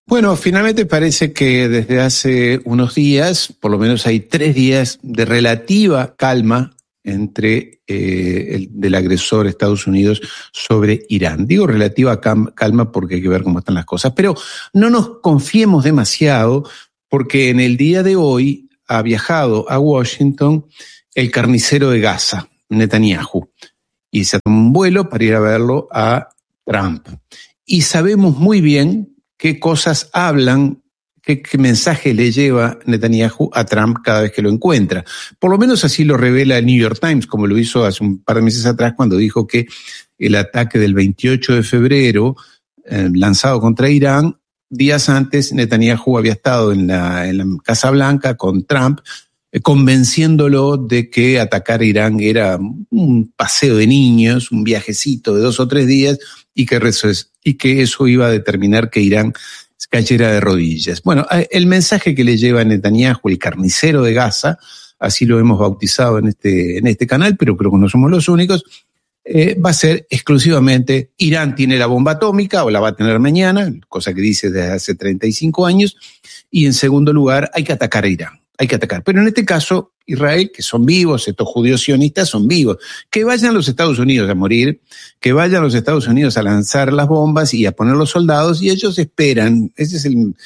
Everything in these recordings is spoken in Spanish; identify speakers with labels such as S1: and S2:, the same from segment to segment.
S1: Bueno, finalmente parece que desde hace unos días, por lo menos hay 3 días de relativa calma entre del agresor Estados Unidos sobre Irán. Digo relativa calma porque hay que ver cómo están las cosas, pero no nos confiemos demasiado porque en el día de hoy ha viajado a Washington el carnicero de Gaza, Netanyahu, y se tomó un vuelo para ir a verlo a Trump. Y sabemos muy bien qué cosas hablan, qué mensaje le lleva Netanyahu a Trump cada vez que lo encuentra. Por lo menos así lo revela el New York Times, como lo hizo hace un par de meses atrás cuando dijo que el ataque del 28 de febrero lanzado contra Irán, días antes Netanyahu había estado en la Casa Blanca con Trump, convenciéndolo de que atacar a Irán era un paseo de niños, un viajecito de 2 o 3 días, y que eso iba a determinar que Irán cayera de rodillas. Bueno, el mensaje que le lleva a Netanyahu, el carnicero de Gaza, así lo hemos bautizado en este canal, pero creo que no somos los únicos, va a ser exclusivamente: Irán tiene la bomba atómica o la va a tener mañana, cosa que dice desde hace 35 años, y en segundo lugar, hay que atacar a Irán. Hay que atacar. Pero en este caso, Israel, que son vivos, estos judíos sionistas son vivos, que vayan a los Estados Unidos a morir, que vayan a los Estados Unidos a lanzar las bombas y a poner los soldados, y ellos esperan. Ese es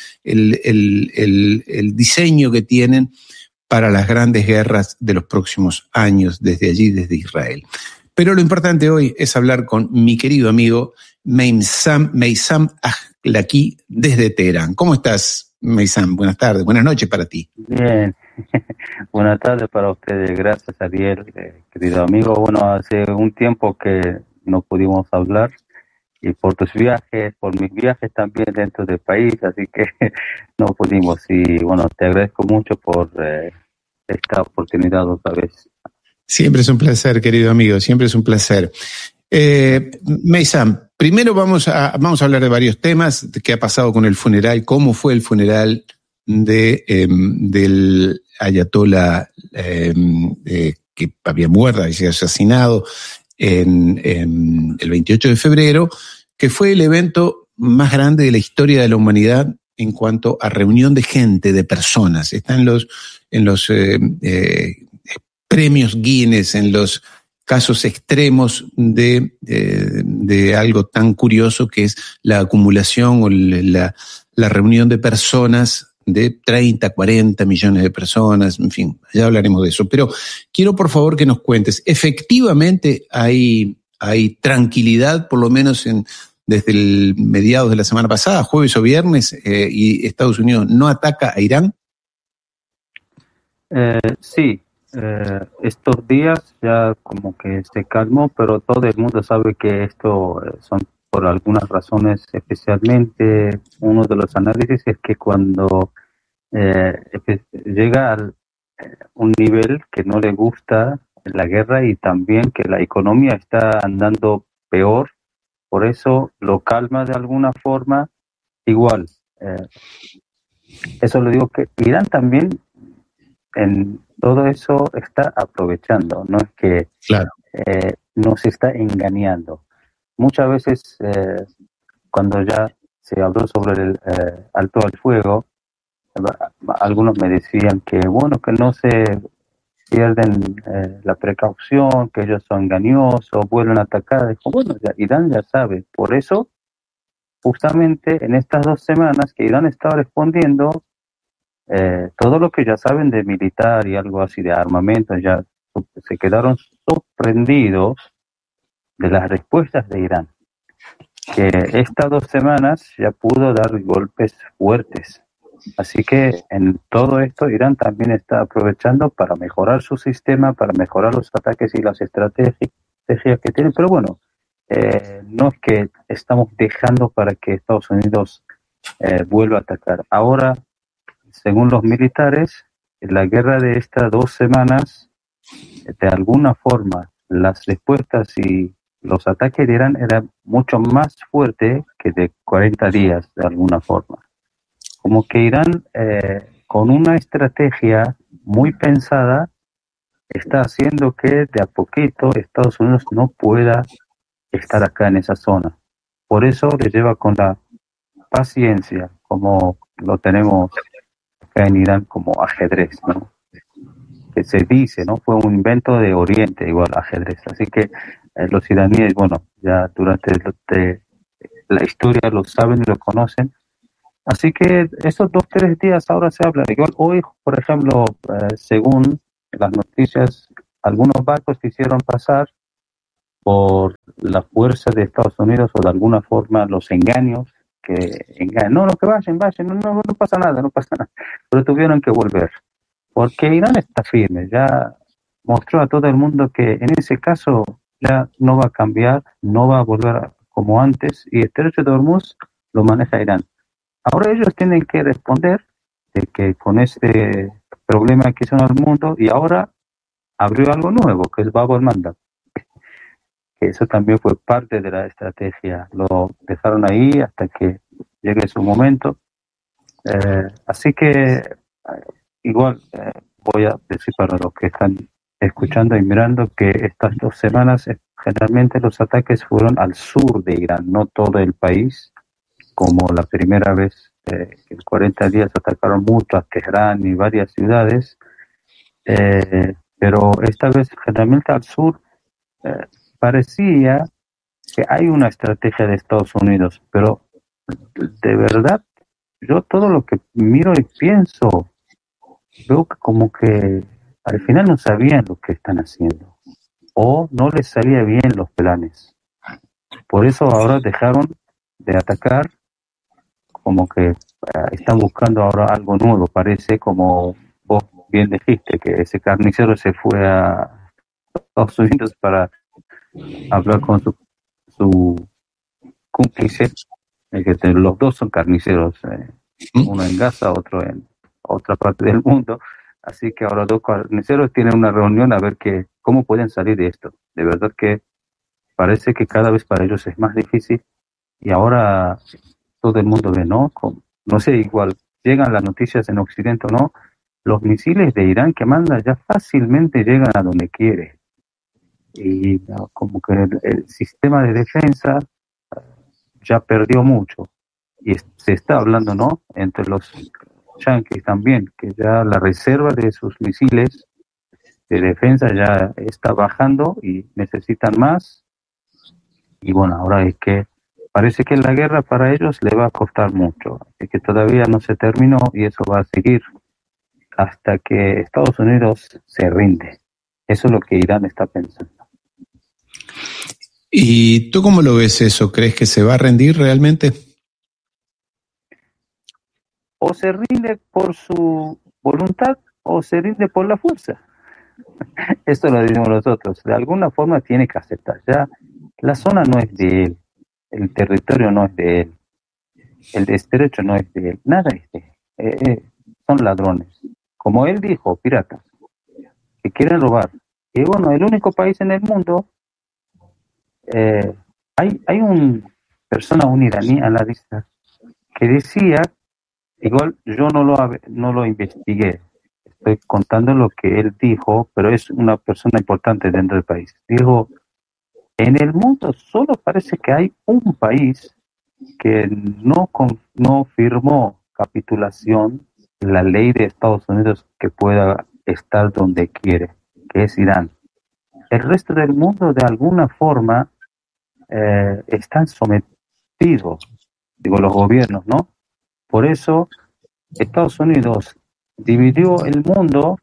S1: el diseño que tienen para las grandes guerras de los próximos años, desde allí, desde Israel. Pero lo importante hoy es hablar con mi querido amigo Meissam Ahlaki desde Teherán. ¿Cómo estás, Meissam? Buenas tardes, buenas noches para ti.
S2: Bien, buenas tardes para ustedes, gracias Ariel, querido amigo. Bueno, hace un tiempo que no pudimos hablar, y por tus viajes, por mis viajes también dentro del país, así que no pudimos. Y bueno, te agradezco mucho por esta oportunidad otra vez.
S1: Siempre es un placer, querido amigo, siempre es un placer. Meissam, primero vamos a hablar de varios temas: qué ha pasado con el funeral, cómo fue el funeral del ayatolá que había muerto y se ha asesinado en el 28 de febrero, que fue el evento más grande de la historia de la humanidad en cuanto a reunión de gente, de personas. Está en los premios Guinness, en los casos extremos de algo tan curioso que es la acumulación o la reunión de personas, de 30, 40 millones de personas, en fin, ya hablaremos de eso. Pero quiero por favor que nos cuentes, efectivamente hay tranquilidad, por lo menos desde el mediados de la semana pasada, jueves o viernes, y Estados Unidos no ataca a Irán.
S2: Sí. Estos días ya como que se calmó, pero todo el mundo sabe que esto son por algunas razones. Especialmente uno de los análisis es que cuando llega a un nivel que no le gusta la guerra, y también que la economía está andando peor, por eso lo calma de alguna forma. Igual, eso lo digo, que Irán también en todo eso está aprovechando, no es que
S1: claro,
S2: nos está engañando. Muchas veces cuando ya se habló sobre el alto al fuego, algunos me decían que bueno, que no se pierden la precaución, que ellos son engañosos, vuelven a atacar. Dijo, bueno, Irán ya sabe, por eso justamente en estas 2 semanas que Irán está respondiendo, todo lo que ya saben de militar y algo así de armamento, ya se quedaron sorprendidos de las respuestas de Irán, que estas 2 semanas ya pudo dar golpes fuertes. Así que en todo esto Irán también está aprovechando para mejorar su sistema, para mejorar los ataques y las estrategias que tienen. Pero bueno, no es que estamos dejando para que Estados Unidos vuelva a atacar. Ahora, según los militares, la guerra de estas 2 semanas, de alguna forma, las respuestas y los ataques de Irán eran mucho más fuertes que de 40 días, de alguna forma. Como que Irán, con una estrategia muy pensada, está haciendo que de a poquito Estados Unidos no pueda estar acá en esa zona. Por eso le lleva con la paciencia, como lo tenemos acá en Irán como ajedrez, ¿no? Que se dice, ¿no? Fue un invento de Oriente, igual ajedrez. Así que los iraníes, bueno, ya durante la historia lo saben y lo conocen. Así que esos 2, 3 días ahora se habla. Igual hoy, por ejemplo, según las noticias, algunos barcos quisieron pasar por la fuerza de Estados Unidos o de alguna forma los engaños que engañan. No, no, que vayan, no pasa nada, no pasa nada. Pero tuvieron que volver. Porque Irán está firme, ya mostró a todo el mundo que en ese caso ya no va a cambiar, no va a volver como antes, y el Estrecho de Hormuz lo maneja Irán. Ahora ellos tienen que responder de que con este problema que son al mundo, y ahora abrió algo nuevo, que es Bab el-Mandab, que eso también fue parte de la estrategia, lo dejaron ahí hasta que llegue su momento. Así que igual voy a decir para los que están escuchando y mirando que estas 2 semanas generalmente los ataques fueron al sur de Irán, no todo el país, como la primera vez que en 40 días atacaron mucho a Teherán y varias ciudades, pero esta vez generalmente al sur. Parecía que hay una estrategia de Estados Unidos, pero de verdad yo todo lo que miro y pienso veo que como que al final no sabían lo que están haciendo o no les salía bien los planes. Por eso ahora dejaron de atacar, como que están buscando ahora algo nuevo. Parece, como vos bien dijiste, que ese carnicero se fue a Estados Unidos para hablar con su cómplice, que los dos son carniceros, uno en Gaza, otro en otra parte del mundo. Así que ahora 2 carniceros tienen una reunión a ver cómo pueden salir de esto. De verdad que parece que cada vez para ellos es más difícil, y ahora todo el mundo ve, ¿no? No sé, igual llegan las noticias en Occidente o no, los misiles de Irán que manda ya fácilmente llegan a donde quiere. Y como que el sistema de defensa ya perdió mucho. Y se está hablando, ¿no? Entre los yanquis también, que ya la reserva de sus misiles de defensa ya está bajando y necesitan más. Y bueno, ahora es que parece que la guerra para ellos le va a costar mucho. Es que todavía no se terminó y eso va a seguir hasta que Estados Unidos se rinde. Eso es lo que Irán está pensando.
S1: ¿Y tú cómo lo ves eso? ¿Crees que se va a rendir realmente?
S2: O se rinde por su voluntad o se rinde por la fuerza. Esto lo decimos nosotros. De alguna forma tiene que aceptar. Ya la zona no es de él, el territorio no es de él, el estrecho no es de él, nada es de él. Son ladrones. Como él dijo, piratas, que quieren robar. Y bueno, el único país en el mundo, hay un persona, un iraní a la lista, que decía, igual yo no lo investigué, estoy contando lo que él dijo, pero es una persona importante dentro del país. Dijo, en el mundo solo parece que hay un país que no firmó capitulación, la ley de Estados Unidos, que pueda estar donde quiere, que es Irán. El resto del mundo de alguna forma están sometidos, digo, los gobiernos, ¿no? Por eso Estados Unidos dividió el mundo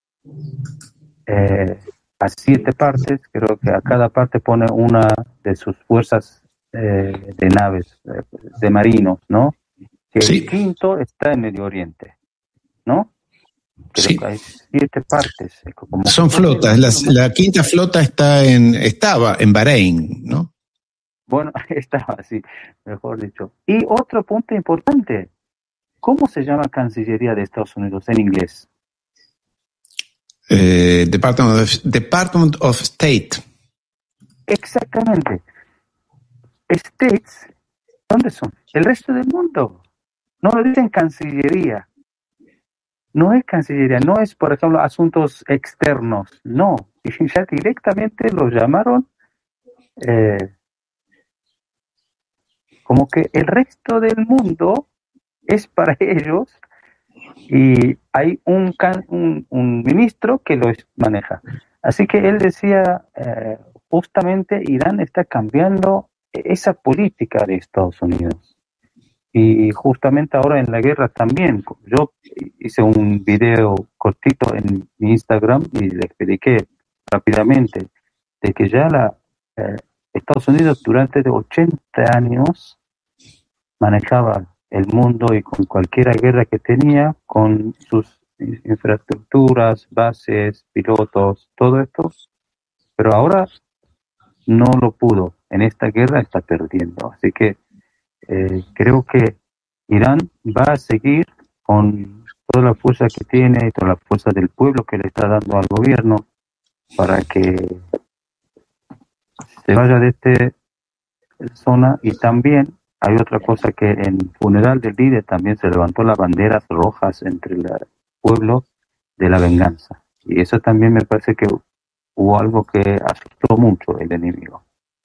S2: a 7 partes, creo que a cada parte pone una de sus fuerzas de naves, de marinos, ¿no? Que sí. El quinto está en Medio Oriente, ¿no? Creo
S1: sí.
S2: que hay 7 partes.
S1: Son flotas. La quinta flota estaba en Bahrein, ¿no?
S2: Bueno, estaba así, mejor dicho. Y otro punto importante, ¿cómo se llama Cancillería de Estados Unidos en inglés?
S1: Department of State.
S2: Exactamente. States, ¿dónde son? El resto del mundo. No lo dicen Cancillería. No es Cancillería, no es, por ejemplo, asuntos externos. No, ya directamente lo llamaron como que el resto del mundo es para ellos y hay un ministro que lo maneja. Así que él decía, justamente Irán está cambiando esa política de Estados Unidos. Y justamente ahora en la guerra también, yo hice un video cortito en mi Instagram y le expliqué rápidamente de que ya Estados Unidos durante de 80 años manejaba el mundo y con cualquier guerra que tenía, con sus infraestructuras, bases, pilotos, todo esto, pero ahora no lo pudo. En esta guerra está perdiendo. Así que creo que Irán va a seguir con toda la fuerza que tiene y toda la fuerza del pueblo que le está dando al gobierno para que se vaya de esta zona. Y también hay otra cosa, que en el funeral del líder también se levantó las banderas rojas entre el pueblo de la venganza. Y eso también me parece que hubo algo que asustó mucho el enemigo.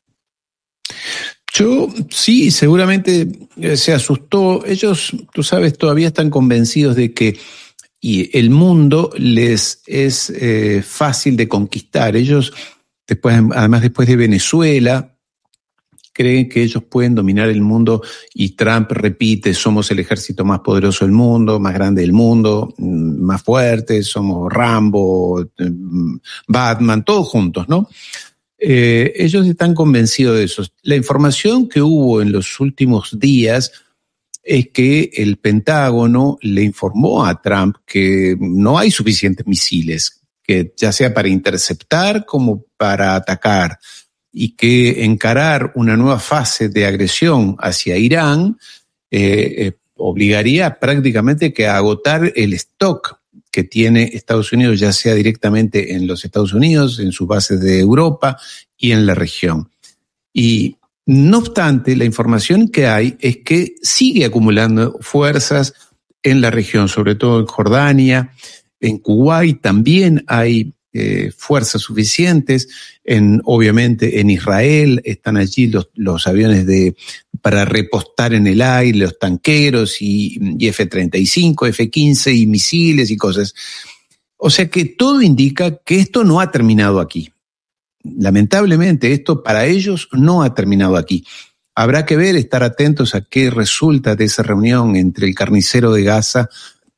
S1: Yo sí, seguramente se asustó. Ellos, tú sabes, todavía están convencidos de que el mundo les es fácil de conquistar. Ellos, además después de Venezuela, creen que ellos pueden dominar el mundo y Trump repite, somos el ejército más poderoso del mundo, más grande del mundo, más fuerte, somos Rambo, Batman, todos juntos, ¿no? Ellos están convencidos de eso. La información que hubo en los últimos días es que el Pentágono le informó a Trump que no hay suficientes misiles, que ya sea para interceptar como para atacar, y que encarar una nueva fase de agresión hacia Irán obligaría prácticamente que a agotar el stock que tiene Estados Unidos, ya sea directamente en los Estados Unidos, en sus bases de Europa y en la región. Y no obstante, la información que hay es que sigue acumulando fuerzas en la región, sobre todo en Jordania, en Kuwait también hay fuerzas suficientes, obviamente en Israel están allí los aviones para repostar en el aire, los tanqueros y F-35, F-15 y misiles y cosas. O sea que todo indica que esto no ha terminado aquí. Lamentablemente esto para ellos no ha terminado aquí. Habrá que ver, estar atentos a qué resulta de esa reunión entre el carnicero de Gaza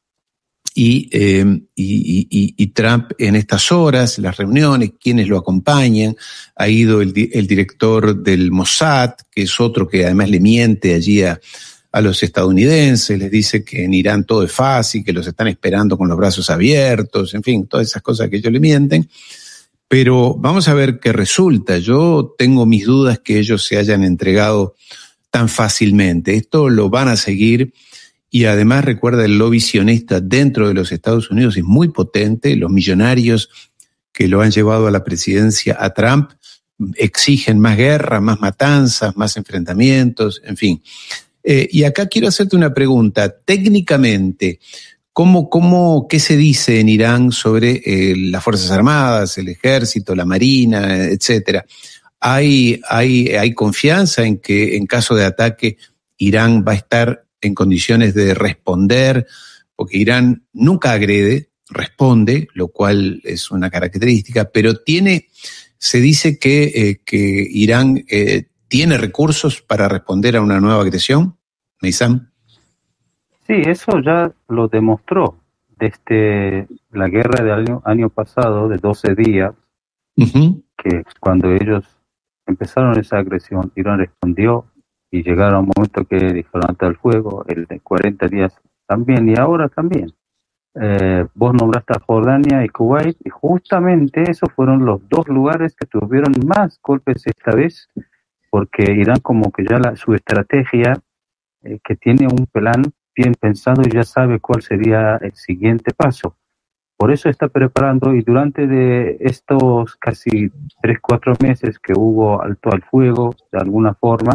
S1: y Trump en estas horas, las reuniones, quienes lo acompañan. Ha ido el director del Mossad, que es otro que además le miente allí a los estadounidenses, les dice que en Irán todo es fácil, que los están esperando con los brazos abiertos, en fin, todas esas cosas que ellos le mienten. Pero vamos a ver qué resulta. Yo tengo mis dudas que ellos se hayan entregado tan fácilmente. Esto lo van a seguir. Y además, recuerda, el lobby sionista dentro de los Estados Unidos es muy potente. Los millonarios que lo han llevado a la presidencia a Trump exigen más guerra, más matanzas, más enfrentamientos, en fin. Y acá quiero hacerte una pregunta. Técnicamente, ¿qué se dice en Irán sobre las Fuerzas Armadas, el Ejército, la Marina, etcétera? ¿Hay confianza en que en caso de ataque Irán va a estar en condiciones de responder? Porque Irán nunca agrede, responde, lo cual es una característica, pero se dice que Irán tiene recursos para responder a una nueva agresión. Meysam.
S2: Sí, eso ya lo demostró desde la guerra del año pasado, de 12 días, que cuando ellos empezaron esa agresión, Irán respondió y llegaron a un momento que dijeron hasta el fuego, el de 40 días también, y ahora también. Vos nombraste a Jordania y Kuwait, y justamente esos fueron los dos lugares que tuvieron más golpes esta vez, porque Irán como que ya su estrategia, que tiene un plan bien pensado y ya sabe cuál sería el siguiente paso. Por eso está preparando, y durante de estos casi 3-4 meses que hubo alto al fuego, de alguna forma,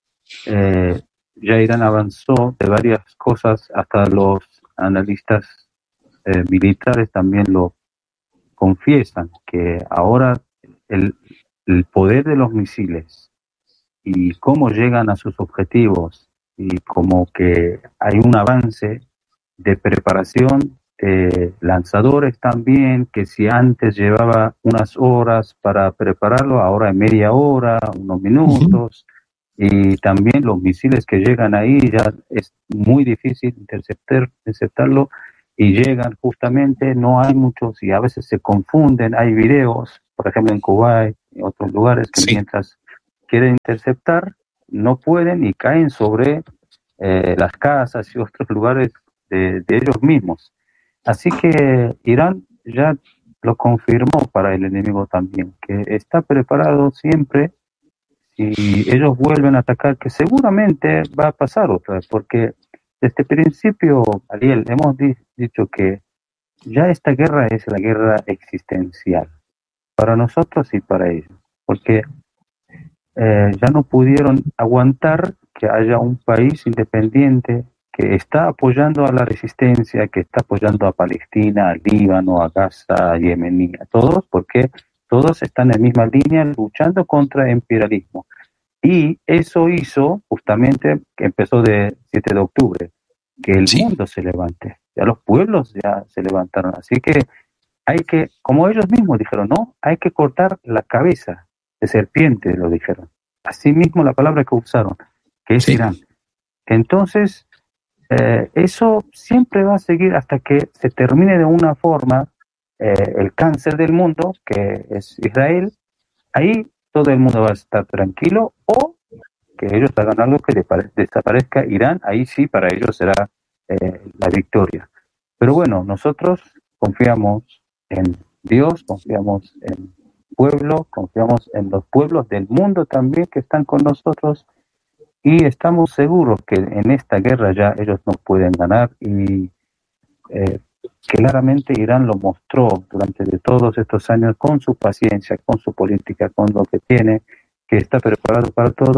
S2: ya Irán avanzó de varias cosas, hasta los analistas militares también lo confiesan, que ahora el poder de los misiles y cómo llegan a sus objetivos, y como que hay un avance de preparación de lanzadores también, que si antes llevaba unas horas para prepararlo, ahora en media hora, unos minutos, y también los misiles que llegan ahí ya es muy difícil interceptarlo, y llegan justamente, no hay muchos y a veces se confunden, hay videos, por ejemplo en Kuwait y otros lugares que mientras quieren interceptar, no pueden y caen sobre las casas y otros lugares de ellos mismos. Así que Irán ya lo confirmó para el enemigo también, que está preparado siempre si ellos vuelven a atacar, que seguramente va a pasar otra vez, porque desde el principio, Ariel, hemos dicho que ya esta guerra es la guerra existencial, para nosotros y para ellos, porque ya no pudieron aguantar que haya un país independiente que está apoyando a la resistencia, que está apoyando a Palestina, a Líbano, a Gaza, a Yemen, a todos, porque todos están en la misma línea luchando contra el imperialismo. Y eso hizo justamente que empezó de 7 de octubre, que el mundo se levante. Ya los pueblos ya se levantaron. Así que hay que, como ellos mismos dijeron, no, hay que cortar la cabeza de serpiente, lo dijeron. Así mismo la palabra que usaron, que es Irán. Entonces, eso siempre va a seguir hasta que se termine de una forma el cáncer del mundo, que es Israel. Ahí todo el mundo va a estar tranquilo, o que ellos hagan algo que desaparezca Irán, ahí sí para ellos será la victoria. Pero bueno, nosotros confiamos en Dios, confiamos en el pueblo, confiamos en los pueblos del mundo también que están con nosotros, y estamos seguros que en esta guerra ya ellos no pueden ganar, y claramente Irán lo mostró durante todos estos años con su paciencia, con su política, con lo que tiene, que está preparado para todo.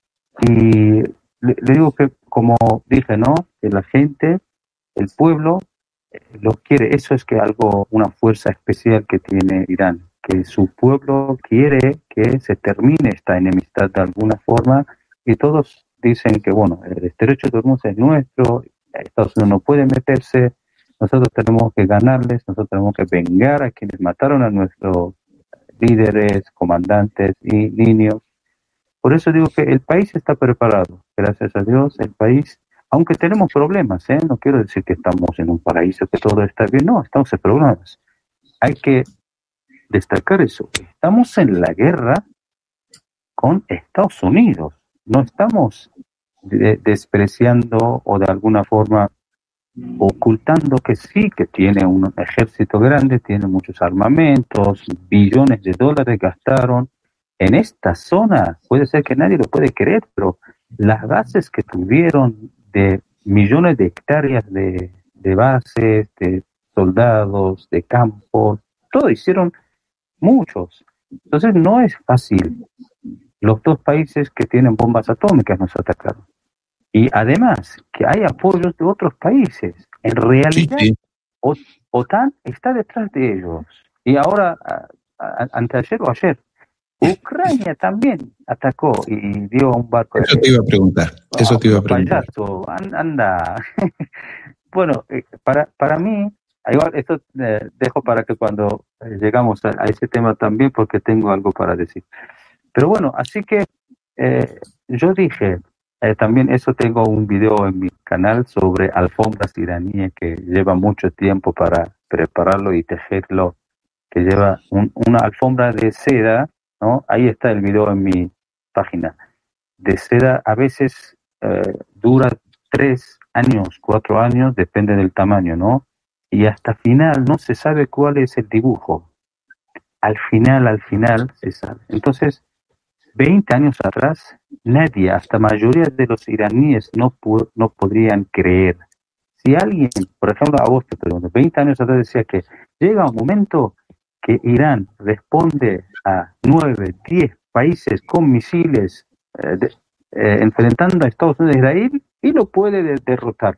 S2: Y le digo que, como dije, ¿no? Que la gente, el pueblo, lo quiere. Eso es que algo, una fuerza especial que tiene Irán, que su pueblo quiere que se termine esta enemistad de alguna forma, y todos dicen que, bueno, el estrecho de Hormuz es nuestro, Estados Unidos no puede meterse, nosotros tenemos que ganarles, nosotros tenemos que vengar a quienes mataron a nuestros líderes, comandantes y niños. Por eso digo que el país está preparado, gracias a Dios, el país, aunque tenemos problemas, no quiero decir que estamos en un paraíso, que todo está bien, no, estamos en problemas. Hay que destacar eso, estamos en la guerra con Estados Unidos, no estamos despreciando o de alguna forma ocultando que sí, que tiene un ejército grande, tiene muchos armamentos, billones de dólares gastaron en esta zona. Puede ser que nadie lo puede creer, pero las bases que tuvieron de millones de hectáreas de bases, de soldados, de campos, todo hicieron muchos. Entonces no es fácil. Los dos países que tienen bombas atómicas nos atacaron. Y además que hay apoyos de otros países. En realidad, OTAN está detrás de ellos. Y ahora, anteayer o ayer, Ucrania también atacó y dio un barco.
S1: Eso te iba a preguntar. Eso te iba a preguntar.
S2: Payaso, anda. Bueno, para mí, igual esto dejo para que cuando llegamos a ese tema también, porque tengo algo para decir. Pero bueno, así que yo dije, también eso, tengo un video en mi canal sobre alfombras iraníes que lleva mucho tiempo para prepararlo y tejerlo, que lleva una alfombra de seda, ¿no? Ahí está el video en mi página. De seda a veces dura 3 años, 4 años, depende del tamaño, ¿no? Y hasta final no se sabe cuál es el dibujo. Al final se sabe. Entonces, 20 años atrás, nadie, hasta mayoría de los iraníes, no podrían creer. Si alguien, por ejemplo, a vos te pregunto, 20 años atrás decía que llega un momento que Irán responde a 9, 10 países con misiles enfrentando a Estados Unidos e Israel y lo puede derrotar.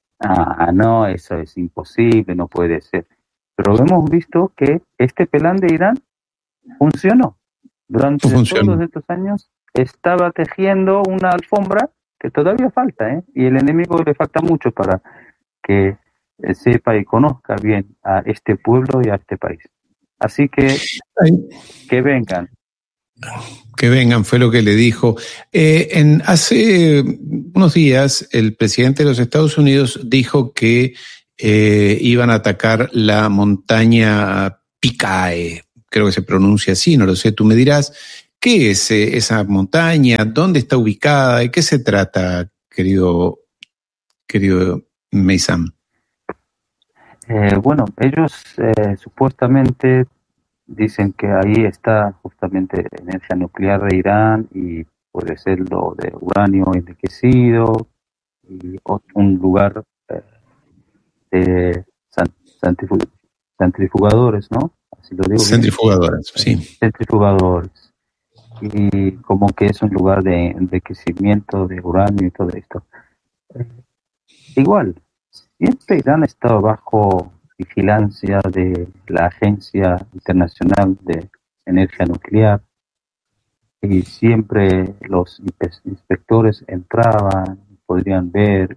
S2: No, eso es imposible, no puede ser. Pero hemos visto que este plan de Irán funcionó. Durante todos estos años estaba tejiendo una alfombra que todavía falta, y el enemigo le falta mucho para que sepa y conozca bien a este pueblo y a este país. Así que vengan.
S1: Que vengan, fue lo que le dijo. Hace unos días, el presidente de los Estados Unidos dijo que iban a atacar la montaña Picae, creo que se pronuncia así, no lo sé, tú me dirás. ¿Qué es esa montaña? ¿Dónde está ubicada? ¿De qué se trata, querido Meysam?
S2: Bueno, ellos supuestamente dicen que ahí está justamente energía nuclear de Irán y puede ser lo de uranio enriquecido y un lugar de centrifugadores, ¿no? Así lo digo.
S1: Centrifugadores, sí.
S2: Centrifugadores. Y como que es un lugar de enriquecimiento de uranio y todo esto. Igual, siempre Irán estaba bajo vigilancia de la Agencia Internacional de Energía Nuclear y siempre los inspectores entraban, podrían ver.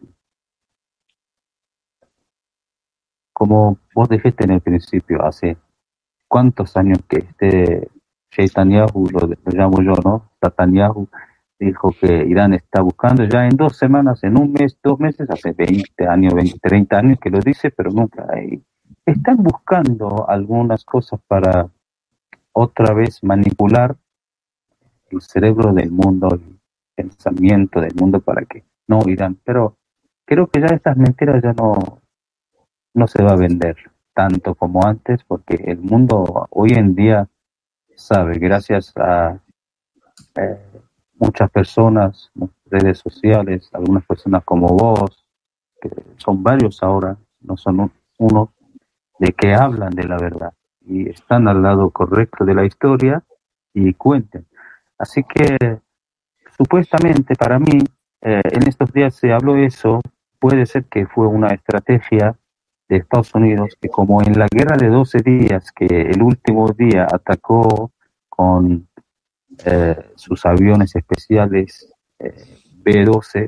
S2: Como vos dijiste en el principio, hace cuántos años que Netanyahu, lo llamo yo, ¿no? Netanyahu dijo que Irán está buscando ya en 2 semanas, en un mes, 2 meses, hace 20 años, 20, 30 años que lo dice, pero nunca hay. Están buscando algunas cosas para otra vez manipular el cerebro del mundo, el pensamiento del mundo para que no Irán. Pero creo que ya estas mentiras ya no se va a vender tanto como antes, porque el mundo hoy en día sabe, gracias a muchas personas, redes sociales, algunas personas como vos, que son varios ahora, no son uno, de que hablan de la verdad y están al lado correcto de la historia y cuenten. Así que supuestamente para mí, en estos días se habló eso, puede ser que fue una estrategia de Estados Unidos, que como en la guerra de 12 días, que el último día atacó con sus aviones especiales B-12,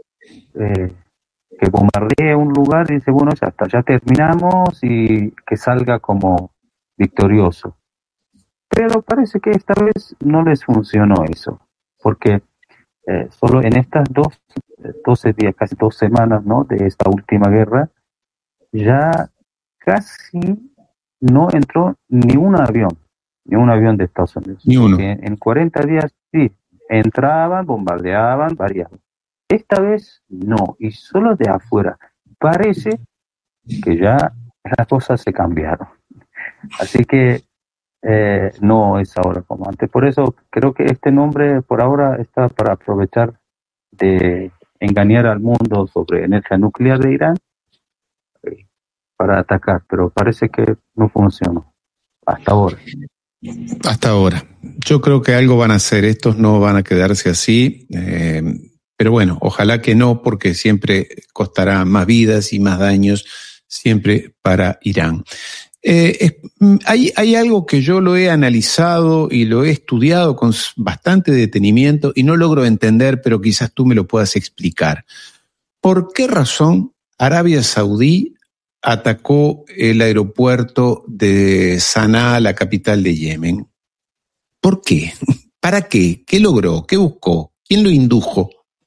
S2: que bombardee un lugar y dice, bueno, ya terminamos y que salga como victorioso. Pero parece que esta vez no les funcionó eso, porque solo en estas 12 días, casi 2 semanas, ¿no?, de esta última guerra, ya casi no entró ni un avión de Estados Unidos.
S1: Ni uno.
S2: En 40 días sí, entraban, bombardeaban, variaban. Esta vez no, y solo de afuera. Parece que ya las cosas se cambiaron. Así que no es ahora como antes. Por eso creo que este nombre por ahora está para aprovechar de engañar al mundo sobre energía nuclear de Irán para atacar, pero parece que no funcionó hasta ahora.
S1: Hasta ahora. Yo creo que algo van a hacer, estos no van a quedarse así, pero bueno, ojalá que no, porque siempre costará más vidas y más daños, siempre para Irán. Hay algo que yo lo he analizado y lo he estudiado con bastante detenimiento y no logro entender, pero quizás tú me lo puedas explicar. ¿Por qué razón Arabia Saudí atacó el aeropuerto de Sanaa, la capital de Yemen? ¿Por qué? ¿Para qué? ¿Qué logró? ¿Qué buscó? ¿Quién lo indujo?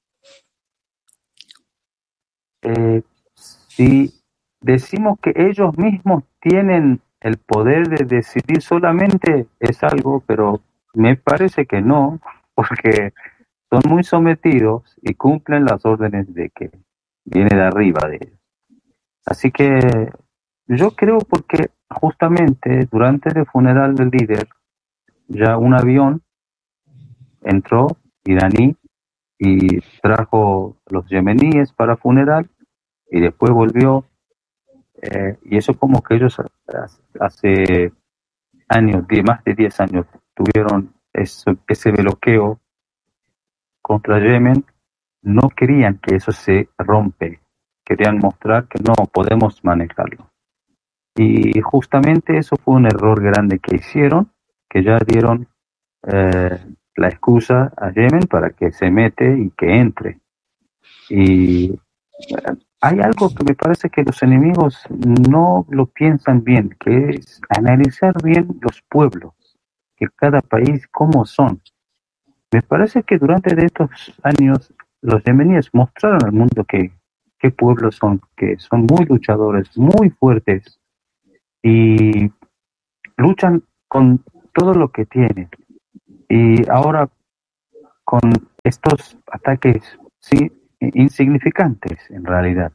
S2: Si decimos que ellos mismos tienen el poder de decidir solamente es algo, pero me parece que no, porque son muy sometidos y cumplen las órdenes de que viene de arriba de ellos. Así que yo creo porque justamente durante el funeral del líder, ya un avión entró iraní y trajo a los yemeníes para funeral y después volvió. Y eso como que ellos hace años, más de 10 años, tuvieron ese bloqueo contra Yemen. No querían que eso se rompe, querían mostrar que no podemos manejarlo. Y justamente eso fue un error grande que hicieron, que ya dieron la excusa a Yemen para que se mete y que entre. Y hay algo que me parece que los enemigos no lo piensan bien, que es analizar bien los pueblos, que cada país cómo son. Me parece que durante de estos años los yemeníes mostraron al mundo qué pueblos son, que son muy luchadores, muy fuertes y luchan con todo lo que tienen. Y ahora con estos ataques sí, insignificantes en realidad.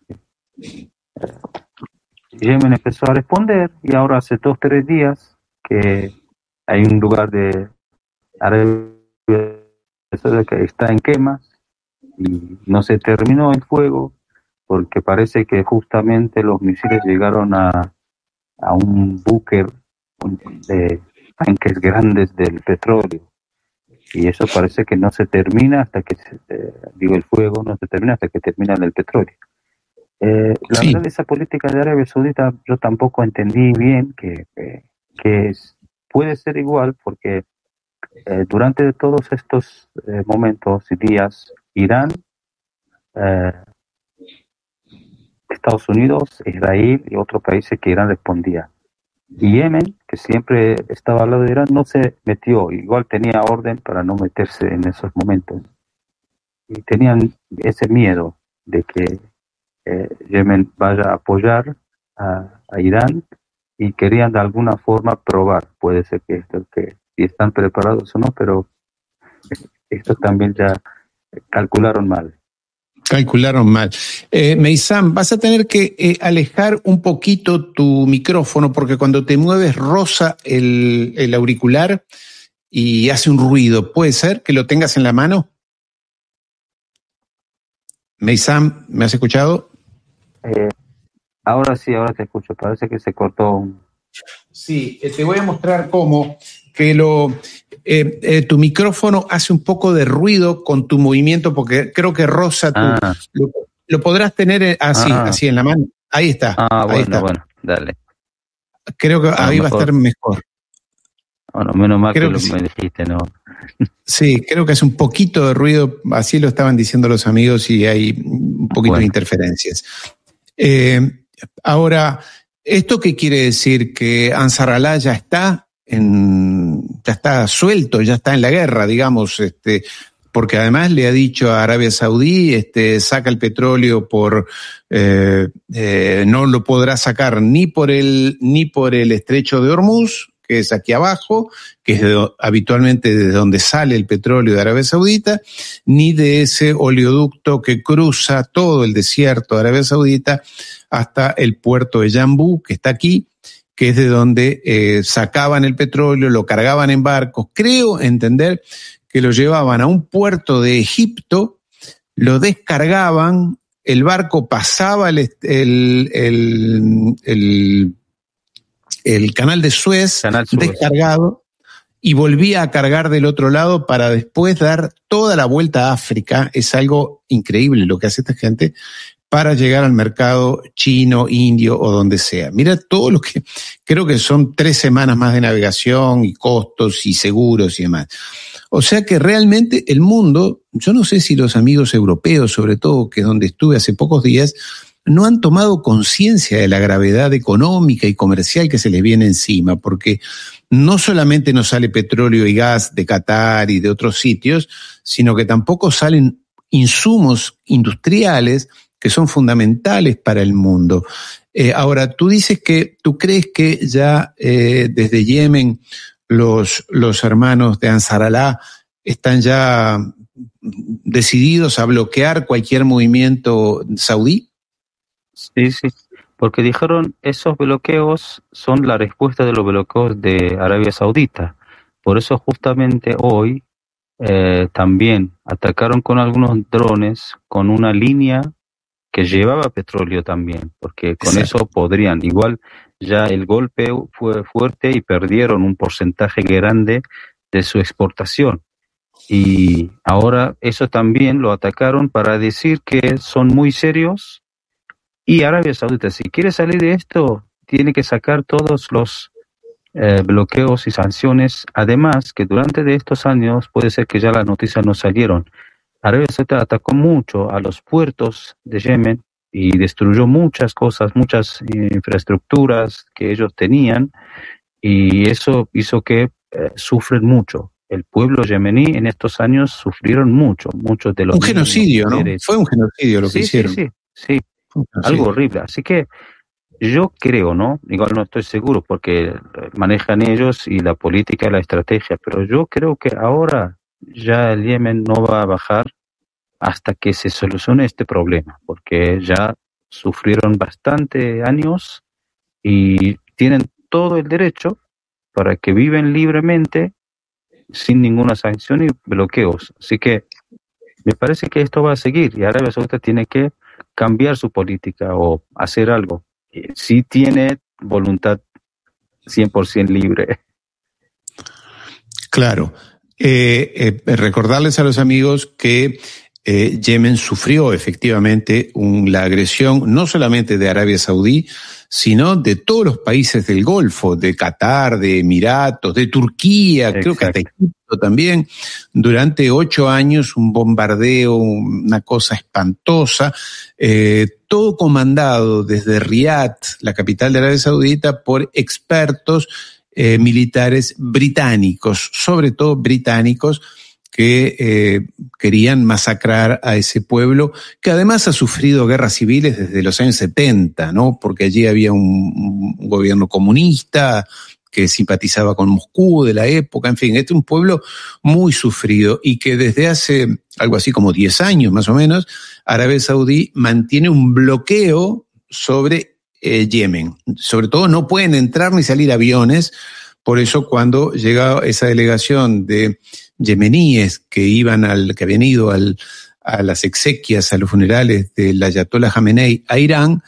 S2: Yemen empezó a responder y ahora hace 2 o 3 días que hay un lugar de Arabia Saudita que está en quemas y no se terminó el fuego porque parece que justamente los misiles llegaron a un búnker de tanques grandes del petróleo y eso parece que no se termina hasta que el fuego no se termina hasta que termina el petróleo. La verdad, esa política de Arabia Saudita yo tampoco entendí bien puede ser igual porque durante todos estos momentos y días, Irán, Estados Unidos, Israel y otros países que Irán respondía. Y Yemen, que siempre estaba al lado de Irán, no se metió. Igual tenía orden para no meterse en esos momentos. Y tenían ese miedo de que Yemen vaya a apoyar a Irán y querían de alguna forma probar. Puede ser que si están preparados o no, pero esto también ya calcularon mal.
S1: Meysam, vas a tener que alejar un poquito tu micrófono porque cuando te mueves roza el auricular y hace un ruido. ¿Puede ser que lo tengas en la mano? Meysam, ¿me has escuchado?
S2: Ahora sí, ahora te escucho. Parece que se cortó.
S1: Sí, te voy a mostrar cómo que tu micrófono hace un poco de ruido con tu movimiento porque creo que roza lo podrás tener así en la mano. Ahí está.
S2: Ahí
S1: está.
S2: Bueno, dale.
S1: Creo que ahí va a estar mejor.
S2: Bueno, menos mal creo que me dijiste, ¿no?
S1: Sí, creo que es un poquito de ruido, así lo estaban diciendo los amigos y hay un poquito de interferencias. Ahora, ¿esto qué quiere decir? ¿Que Ansar Allah ya está suelto, ya está en la guerra, digamos? Porque además le ha dicho a Arabia Saudí, saca el petróleo no lo podrá sacar ni por el estrecho de Hormuz, que es aquí abajo, que es habitualmente de donde sale el petróleo de Arabia Saudita, ni de ese oleoducto que cruza todo el desierto de Arabia Saudita hasta el puerto de Yanbu, que está aquí, que es de donde sacaban el petróleo, lo cargaban en barcos. Creo entender que lo llevaban a un puerto de Egipto, lo descargaban, el barco pasaba el canal de Suez, descargado, y volvía a cargar del otro lado para después dar toda la vuelta a África. Es algo increíble lo que hace esta gente para llegar al mercado chino, indio o donde sea. Mira todo lo que, creo que son 3 semanas más de navegación y costos y seguros y demás. O sea que realmente el mundo, yo no sé si los amigos europeos, sobre todo, que es donde estuve hace pocos días, no han tomado conciencia de la gravedad económica y comercial que se les viene encima, porque no solamente nos sale petróleo y gas de Qatar y de otros sitios, sino que tampoco salen insumos industriales que son fundamentales para el mundo. Ahora, tú dices que tú crees que ya desde Yemen los hermanos de Ansar Allah están ya decididos a bloquear cualquier movimiento saudí.
S2: Sí, porque dijeron esos bloqueos son la respuesta de los bloqueos de Arabia Saudita. Por eso justamente hoy también atacaron con algunos drones con una línea que llevaba petróleo también, porque con eso podrían, igual ya el golpe fue fuerte y perdieron un porcentaje grande de su exportación. Y ahora eso también lo atacaron para decir que son muy serios. Y Arabia Saudita, si quiere salir de esto, tiene que sacar todos los bloqueos y sanciones. Además, que durante de estos años, puede ser que ya las noticias no salieron, Arabia Saudita atacó mucho a los puertos de Yemen y destruyó muchas cosas, muchas infraestructuras que ellos tenían, y eso hizo que sufren mucho. El pueblo yemení en estos años sufrieron mucho, muchos de los
S1: Un genocidio, ¿no?
S2: mujeres.
S1: Fue un genocidio lo que
S2: Sí,
S1: hicieron.
S2: sí, algo horrible. Así que yo creo, ¿no? Igual no estoy seguro porque manejan ellos y la política y la estrategia, pero yo creo que ahora ya el Yemen no va a bajar hasta que se solucione este problema, porque ya sufrieron bastante años y tienen todo el derecho para que viven libremente sin ninguna sanción y bloqueos. Así que me parece que esto va a seguir y Arabia Saudita tiene que cambiar su política o hacer algo. Sí tiene voluntad 100% libre.
S1: Claro. Recordarles a los amigos que Yemen sufrió efectivamente la agresión no solamente de Arabia Saudí, sino de todos los países del Golfo, de Qatar, de Emiratos, de Turquía,
S2: Exacto.
S1: creo que hasta Egipto también, durante 8 años, un bombardeo, una cosa espantosa, todo comandado desde Riad, la capital de Arabia Saudita, por expertos militares británicos, sobre todo británicos, que querían masacrar a ese pueblo, que además ha sufrido guerras civiles desde los años 70, ¿no? Porque allí había un gobierno comunista que simpatizaba con Moscú de la época, en fin, este es un pueblo muy sufrido y que desde hace algo así como 10 años más o menos, Arabia Saudí mantiene un bloqueo sobre Yemen. Sobre todo no pueden entrar ni salir aviones, por eso cuando llega esa delegación de yemeníes que habían ido a las exequias, a los funerales del Ayatollah Jamenei a Irán,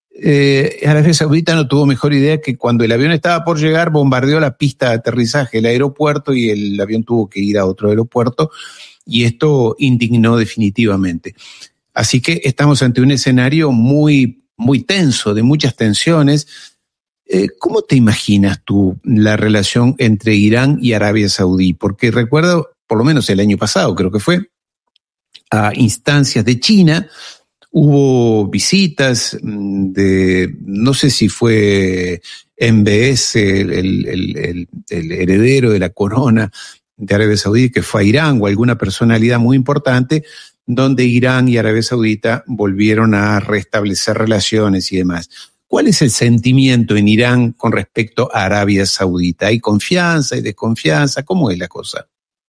S1: Arabia Saudita no tuvo mejor idea que cuando el avión estaba por llegar, bombardeó la pista de aterrizaje, el aeropuerto, y el avión tuvo que ir a otro aeropuerto, y esto indignó definitivamente. Así que estamos ante un escenario muy, muy tenso, de muchas tensiones. ¿Cómo te imaginas tú la relación entre Irán y Arabia Saudí? Porque recuerdo, por lo menos el año pasado, creo que fue, a instancias de China, hubo visitas de, no sé si fue MBS, el heredero de la corona de Arabia Saudí, que fue a Irán, o alguna personalidad muy importante, donde Irán y Arabia Saudita volvieron a restablecer relaciones y demás. ¿Cuál es el sentimiento en Irán con respecto a Arabia Saudita? ¿Hay confianza, hay desconfianza? ¿Cómo es la cosa?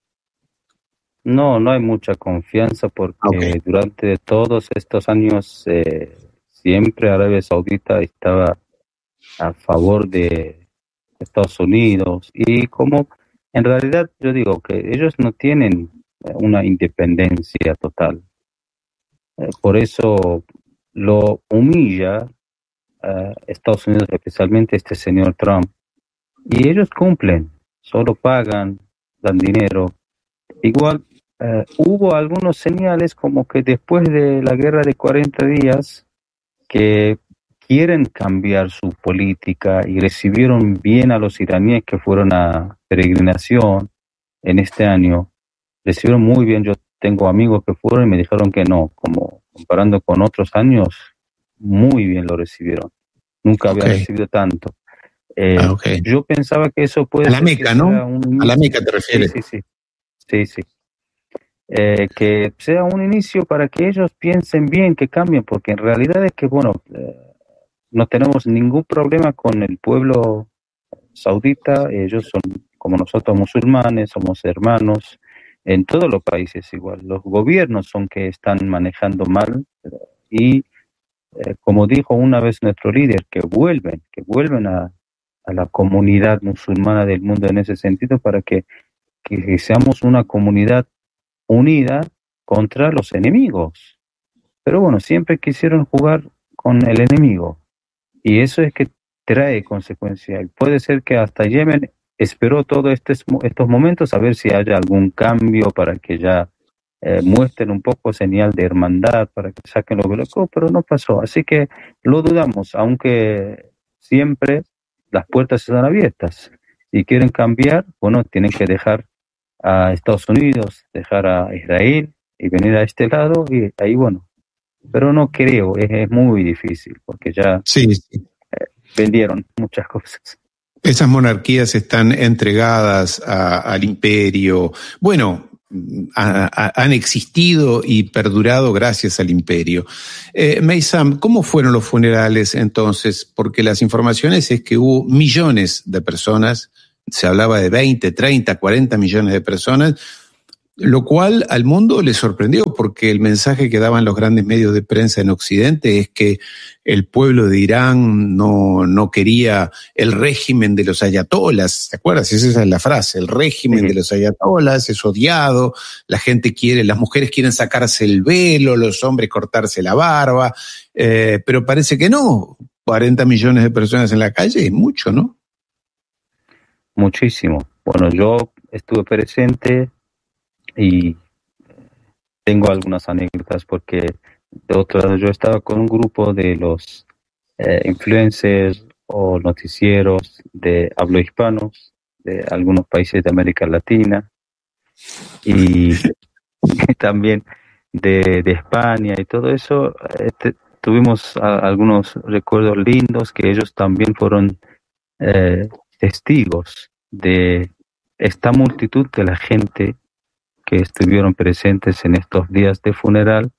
S2: No hay mucha confianza porque durante todos estos años siempre Arabia Saudita estaba a favor de Estados Unidos, y como en realidad yo digo que ellos no tienen una independencia total. Por eso lo humilla Estados Unidos, especialmente este señor Trump, y ellos cumplen, solo pagan, dan dinero. Igual hubo algunos señales como que después de la guerra de 40 días que quieren cambiar su política y recibieron bien a los iraníes que fueron a peregrinación en este año. Recibieron muy bien. Yo tengo amigos que fueron y me dijeron que no, como comparando con otros años, muy bien lo recibieron. Nunca había recibido tanto. Yo pensaba que eso puede
S1: ser... A la
S2: ser
S1: Meca, ¿no? A la Meca te refieres.
S2: Sí. Que sea un inicio para que ellos piensen bien, que cambien, porque en realidad es que, no tenemos ningún problema con el pueblo saudita. Ellos son como nosotros, musulmanes, somos hermanos en todos los países igual. Los gobiernos son que están manejando mal, y como dijo una vez nuestro líder, que vuelven a la comunidad musulmana del mundo en ese sentido, para que seamos una comunidad unida contra los enemigos. Pero bueno, siempre quisieron jugar con el enemigo, y eso es que trae consecuencias. Puede ser que hasta Yemen esperó todos estos momentos a ver si haya algún cambio para que ya muestren un poco señal de hermandad, para que saquen los bloqueos, pero no pasó. Así que lo dudamos, aunque siempre las puertas están abiertas. Si quieren cambiar, bueno, tienen que dejar a Estados Unidos, dejar a Israel y venir a este lado y ahí, bueno, pero no creo, es muy difícil porque ya
S1: Sí, sí.
S2: vendieron muchas cosas.
S1: Esas monarquías están entregadas al imperio. Bueno, han existido y perdurado gracias al imperio. Meysam, ¿cómo fueron los funerales entonces? Porque las informaciones es que hubo millones de personas, se hablaba de 20, 30, 40 millones de personas, lo cual al mundo le sorprendió porque el mensaje que daban los grandes medios de prensa en Occidente es que el pueblo de Irán no quería el régimen de los ayatolas, ¿te acuerdas? Esa es la frase, el régimen de los ayatolas es odiado, la gente quiere, las mujeres quieren sacarse el velo, los hombres cortarse la barba, pero parece que no, 40 millones de personas en la calle es mucho, ¿no?
S2: Muchísimo. Bueno, yo estuve presente y tengo algunas anécdotas porque de otro lado yo estaba con un grupo de los influencers o noticieros de hablo hispanos de algunos países de América Latina y también de España y todo eso. Tuvimos algunos recuerdos lindos que ellos también fueron testigos de esta multitud de la gente que estuvieron presentes en estos días de funeral.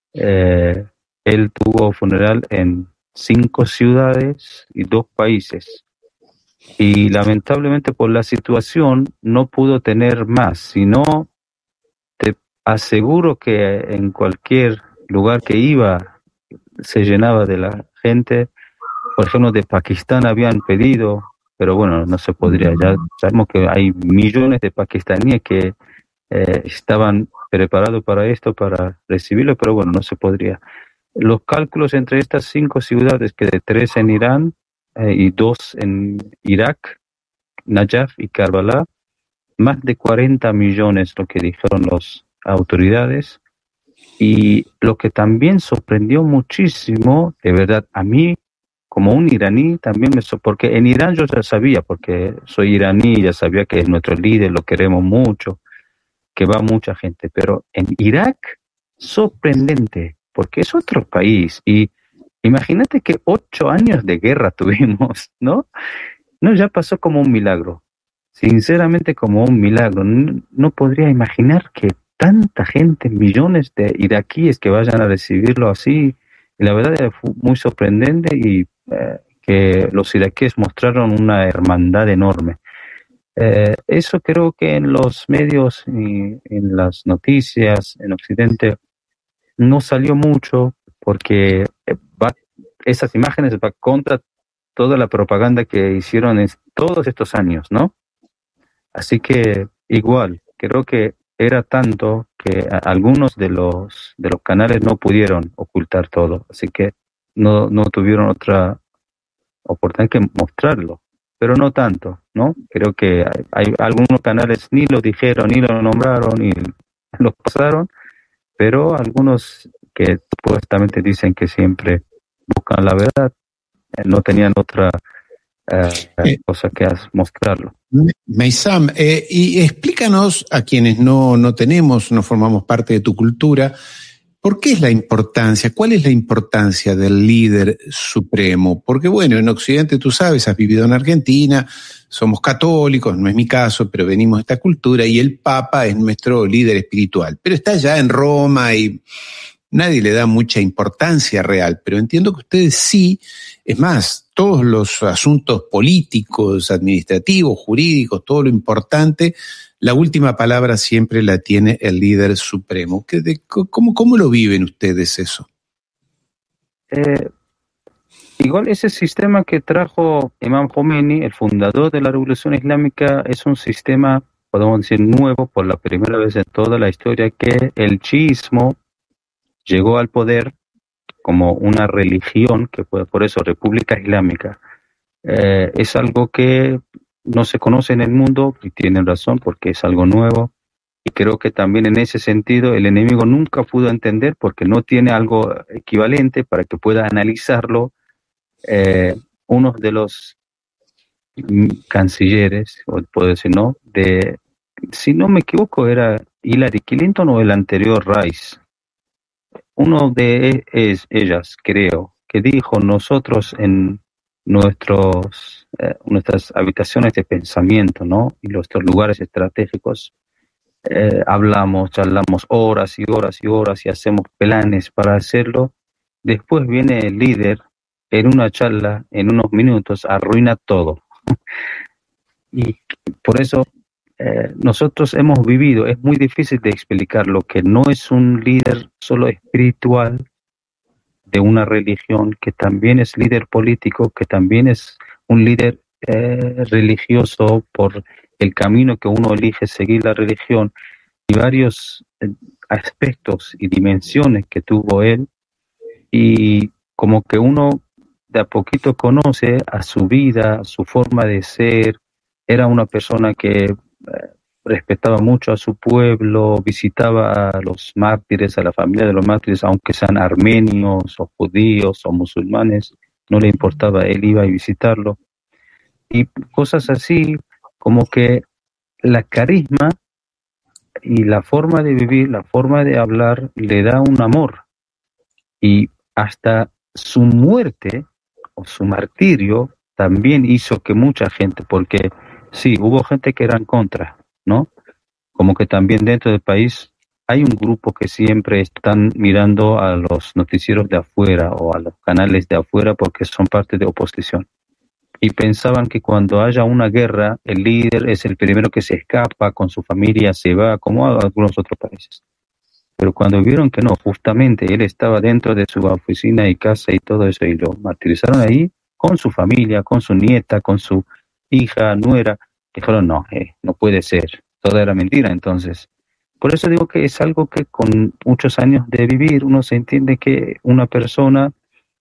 S2: Él tuvo funeral en 5 ciudades y 2 países. Y lamentablemente por la situación no pudo tener más, sino te aseguro que en cualquier lugar que iba se llenaba de la gente. Por ejemplo, de Pakistán habían pedido, pero bueno, no se podría. Ya sabemos que hay millones de pakistaníes que estaban preparados para esto, para recibirlo, pero bueno, no se podría. Los cálculos entre estas 5 ciudades, que de 3 en Irán y 2 en Irak, Najaf y Karbala, más de 40 millones, lo que dijeron las autoridades. Y lo que también sorprendió muchísimo, de verdad, a mí, como un iraní, también porque en Irán yo ya sabía, porque soy iraní, ya sabía que es nuestro líder, lo queremos mucho, que va mucha gente, pero en Irak, sorprendente, porque es otro país, y imagínate que 8 años de guerra tuvimos, ¿no? No, ya pasó como un milagro, sinceramente como un milagro. No podría imaginar que tanta gente, millones de iraquíes que vayan a recibirlo así, y la verdad fue muy sorprendente y que los iraquíes mostraron una hermandad enorme. Eso creo que en los medios y en las noticias en Occidente no salió mucho porque esas imágenes van contra toda la propaganda que hicieron en todos estos años, ¿no? Así que igual, creo que era tanto que algunos de los canales no pudieron ocultar todo, así que no tuvieron otra oportunidad que mostrarlo, pero no tanto, ¿no? Creo que hay algunos canales ni lo dijeron, ni lo nombraron, ni lo pasaron, pero algunos que supuestamente dicen que siempre buscan la verdad, no tenían otra cosa que mostrarlo.
S1: Meysam, y explícanos a quienes no formamos parte de tu cultura, ¿por qué es la importancia? ¿Cuál es la importancia del líder supremo? Porque bueno, en Occidente tú sabes, has vivido en Argentina, somos católicos, no es mi caso, pero venimos de esta cultura y el Papa es nuestro líder espiritual. Pero está ya en Roma y nadie le da mucha importancia real, pero entiendo que ustedes sí. Es más, todos los asuntos políticos, administrativos, jurídicos, todo lo importante, la última palabra siempre la tiene el líder supremo. ¿Cómo lo viven ustedes eso?
S2: Igual ese sistema que trajo Imam Khomeini, el fundador de la Revolución Islámica, es un sistema, podemos decir, nuevo por la primera vez en toda la historia, que el chiismo llegó al poder como una religión, que fue por eso República Islámica. Es algo que no se conoce en el mundo, y tienen razón porque es algo nuevo, y creo que también en ese sentido el enemigo nunca pudo entender porque no tiene algo equivalente para que pueda analizarlo. Uno de los cancilleres, o puedo decir, ¿no? Si no me equivoco, era Hillary Clinton o el anterior Rice. Uno de ellas, creo, que dijo: nosotros en nuestras habitaciones de pensamiento, ¿no? Y nuestros lugares estratégicos, charlamos horas y horas y horas y hacemos planes para hacerlo. Después viene el líder, en una charla, en unos minutos, arruina todo. Y por eso nosotros hemos vivido, es muy difícil de explicar lo que no es un líder solo espiritual de una religión, que también es líder político, que también es un líder religioso por el camino que uno elige seguir la religión, y varios aspectos y dimensiones que tuvo él, y como que uno de a poquito conoce a su vida, a su forma de ser. Era una persona que respetaba mucho a su pueblo, visitaba a los mártires, a la familia de los mártires, aunque sean armenios o judíos o musulmanes, no le importaba, él iba a visitarlo. Y cosas así, como que la carisma y la forma de vivir, la forma de hablar, le da un amor. Y hasta su muerte o su martirio también hizo que mucha gente, porque sí, hubo gente que era en contra, ¿no? Como que también dentro del país hay un grupo que siempre están mirando a los noticieros de afuera o a los canales de afuera porque son parte de oposición. Y pensaban que cuando haya una guerra, el líder es el primero que se escapa, con su familia se va, como a algunos otros países. Pero cuando vieron que no, justamente él estaba dentro de su oficina y casa y todo eso, y lo martirizaron ahí, con su familia, con su nieta, con su hija, nuera, dijeron: no, no puede ser, todo era mentira. Entonces, por eso digo que es algo que con muchos años de vivir, uno se entiende que una persona,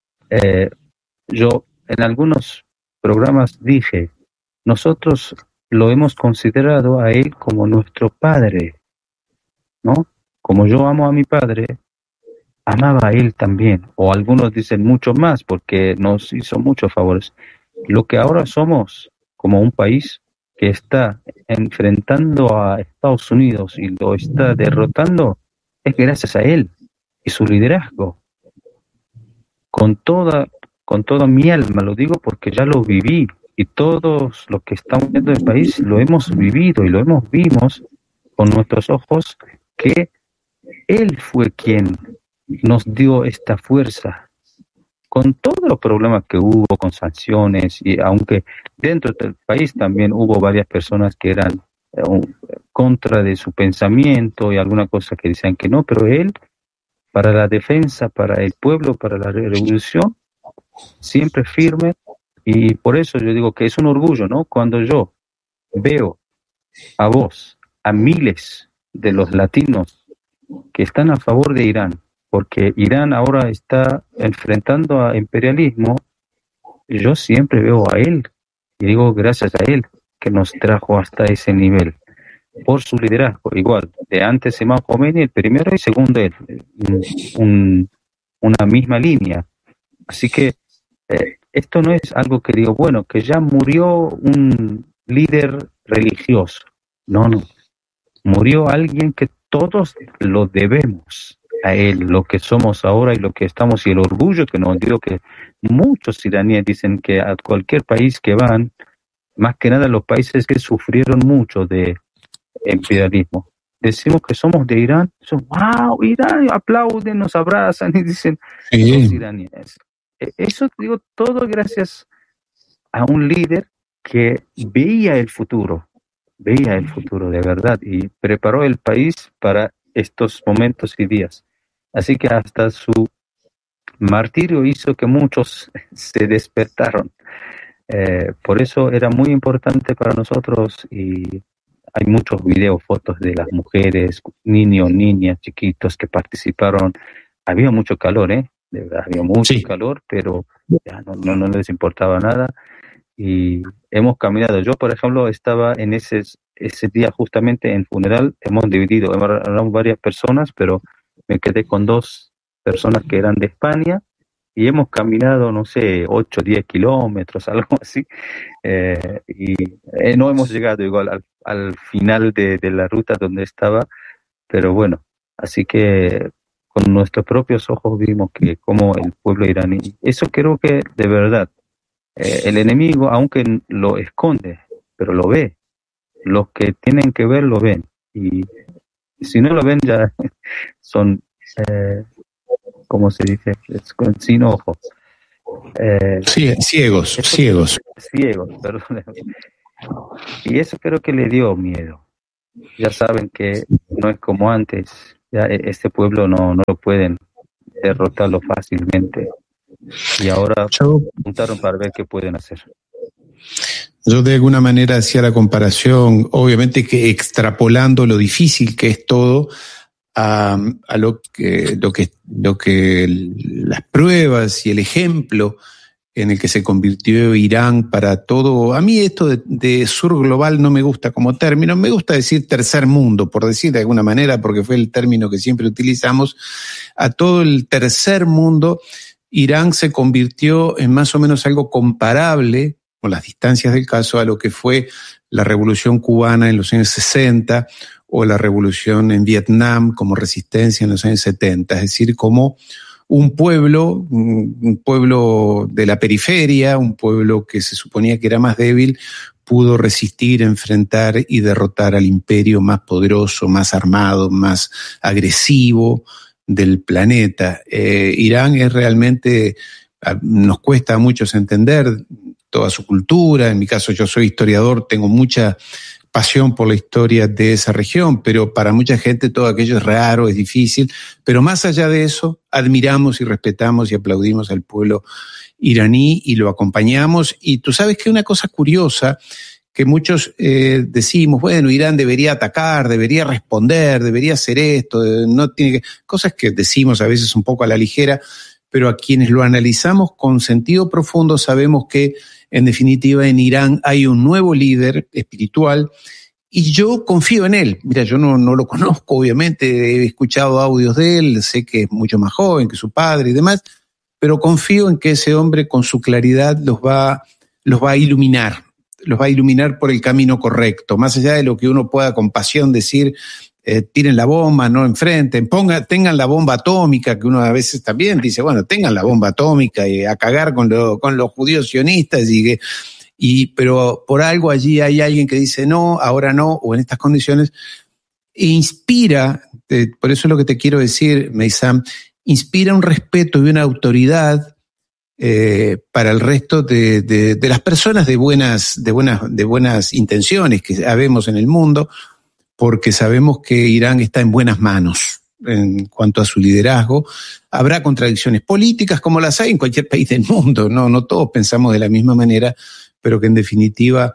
S2: yo en algunos programas dije, nosotros lo hemos considerado a él como nuestro padre, ¿no? Como yo amo a mi padre, amaba a él también, o algunos dicen mucho más, porque nos hizo muchos favores. Lo que ahora somos como un país que está enfrentando a Estados Unidos y lo está derrotando, es gracias a él y su liderazgo. Con toda mi alma lo digo, porque ya lo viví, y todos los que estamos viendo el país lo hemos vivido y lo vimos con nuestros ojos, que él fue quien nos dio esta fuerza, con todos los problemas que hubo, con sanciones, y aunque dentro del país también hubo varias personas que eran contra de su pensamiento y alguna cosa que decían que no, pero él, para la defensa, para el pueblo, para la revolución, siempre firme. Y por eso yo digo que es un orgullo, ¿no? Cuando yo veo a vos, a miles de los latinos que están a favor de Irán, porque Irán ahora está enfrentando a imperialismo, yo siempre veo a él y digo gracias a él que nos trajo hasta ese nivel, por su liderazgo. Igual, de antes Imam Khomeini, el primero, y segundo él, una misma línea. Así que esto no es algo que digo, bueno, que ya murió un líder religioso. No, no. Murió alguien que todos lo debemos a él, lo que somos ahora y lo que estamos, y el orgullo que nos dio, que muchos iraníes dicen que a cualquier país que van, más que nada los países que sufrieron mucho de imperialismo, decimos que somos de Irán, son, wow, Irán, aplauden, nos abrazan y dicen, los iraníes. Eso digo todo gracias a un líder que veía el futuro de verdad, y preparó el país para estos momentos y días. Así que hasta su martirio hizo que muchos se despertaron. Por eso era muy importante para nosotros, y hay muchos videos, fotos de las mujeres, niños, niñas, chiquitos que participaron. Había mucho calor, de verdad, había mucho calor, pero ya no les importaba nada. Y hemos caminado. Yo, por ejemplo, estaba en ese día justamente en funeral. Hemos dividido, éramos varias personas, pero me quedé con 2 personas que eran de España, y hemos caminado, no sé, 8 o 10 kilómetros, algo así, y no hemos llegado igual al final de la ruta donde estaba, pero bueno, así que con nuestros propios ojos vimos que como el pueblo iraní, eso creo que de verdad, el enemigo, aunque lo esconde, pero lo ve, los que tienen que ver lo ven, y si no lo ven ya son, ¿cómo se dice? Sin ojos.
S1: Sí, ciegos, ciegos.
S2: Ciegos, perdón. Y eso creo que le dio miedo. Ya saben que no es como antes, ya este pueblo no lo pueden derrotarlo fácilmente. Y ahora
S1: Yo,
S2: juntaron para ver qué pueden hacer.
S1: yo de alguna manera hacía la comparación, obviamente que extrapolando lo difícil que es todo a lo que las pruebas y el ejemplo en el que se convirtió Irán para todo. A mí esto de sur global no me gusta como término, me gusta decir tercer mundo, por decir de alguna manera, porque fue el término que siempre utilizamos. A todo el tercer mundo, Irán se convirtió en más o menos algo comparable, con las distancias del caso, a lo que fue la revolución cubana en los años 60 o la revolución en Vietnam como resistencia en los años 70, es decir, como un pueblo de la periferia, un pueblo que se suponía que era más débil, pudo resistir, enfrentar y derrotar al imperio más poderoso, más armado, más agresivo del planeta. Irán es realmente, nos cuesta a muchos entender toda su cultura. En mi caso, yo soy historiador, tengo mucha pasión por la historia de esa región, pero para mucha gente todo aquello es raro, es difícil, pero más allá de eso, admiramos y respetamos y aplaudimos al pueblo iraní y lo acompañamos. Y tú sabes que una cosa curiosa, que muchos decimos, bueno, Irán debería atacar, debería responder, debería hacer esto, no tiene que, cosas que decimos a veces un poco a la ligera, pero a quienes lo analizamos con sentido profundo sabemos que en definitiva en Irán hay un nuevo líder espiritual y yo confío en él. Mira, yo no lo conozco, obviamente, he escuchado audios de él, sé que es mucho más joven que su padre y demás, pero confío en que ese hombre con su claridad los va a iluminar por el camino correcto, más allá de lo que uno pueda con pasión decir, tiren la bomba, no enfrenten, tengan la bomba atómica, que uno a veces también dice, bueno, tengan la bomba atómica y a cagar con los judíos sionistas, pero por algo allí hay alguien que dice no, ahora no, o en estas condiciones, e inspira, por eso es lo que te quiero decir, Meysam, inspira un respeto y una autoridad para el resto de las personas de buenas intenciones que habemos en el mundo, porque sabemos que Irán está en buenas manos en cuanto a su liderazgo. Habrá contradicciones políticas como las hay en cualquier país del mundo, no todos pensamos de la misma manera, pero que en definitiva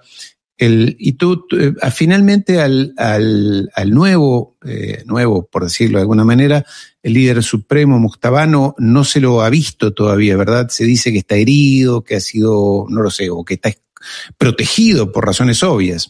S1: finalmente al nuevo, por decirlo de alguna manera, el líder supremo Mujtaba no se lo ha visto todavía, ¿verdad? Se dice que está herido, que ha sido, no lo sé, o que está protegido por razones obvias.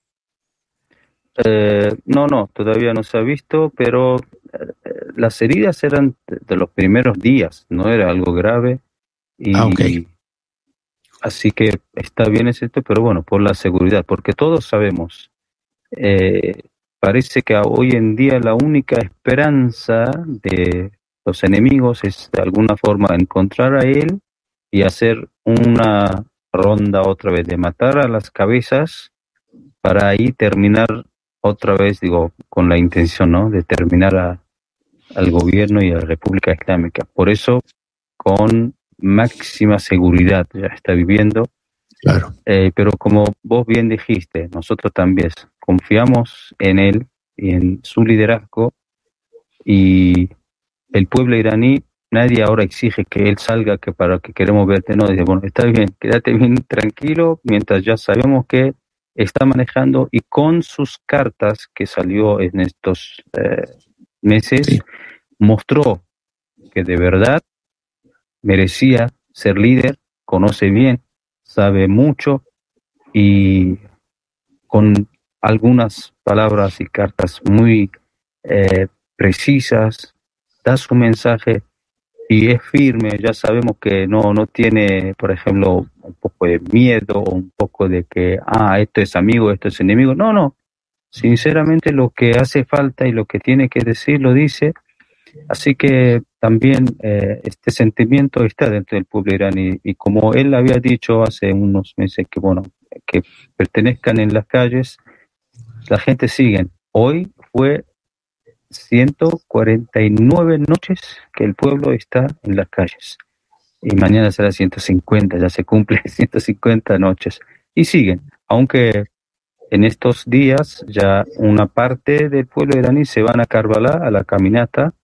S2: No, todavía no se ha visto, pero las heridas eran de los primeros días, no era algo grave. Y
S1: okay.
S2: así que está bien es esto, pero bueno, por la seguridad, porque todos sabemos, parece que hoy en día la única esperanza de los enemigos es de alguna forma encontrar a él y hacer una ronda otra vez de matar a las cabezas para ahí terminar otra vez, digo, con la intención, ¿no?, de terminar al gobierno y a la República Islámica. Por eso, con máxima seguridad ya está viviendo.
S1: Claro.
S2: Pero como vos bien dijiste, nosotros también confiamos en él y en su liderazgo, y el pueblo iraní, nadie ahora exige que él salga, que para que queremos verte, no, dice, bueno, está bien, quédate bien tranquilo, mientras ya sabemos que está manejando y con sus cartas que salió en estos meses, sí, mostró que de verdad merecía ser líder, conoce bien, sabe mucho y con algunas palabras y cartas muy precisas da su mensaje y es firme, ya sabemos que no tiene, por ejemplo, un poco de miedo o un poco de que, esto es amigo, esto es enemigo. No. Sinceramente lo que hace falta y lo que tiene que decir lo dice. Así que también este sentimiento está dentro del pueblo iraní y como él había dicho hace unos meses que pertenezcan en las calles, la gente sigue. Hoy fue 149 noches que el pueblo está en las calles y mañana será 150, ya se cumple 150 noches y siguen, aunque en estos días ya una parte del pueblo iraní se van a Karbala a la caminata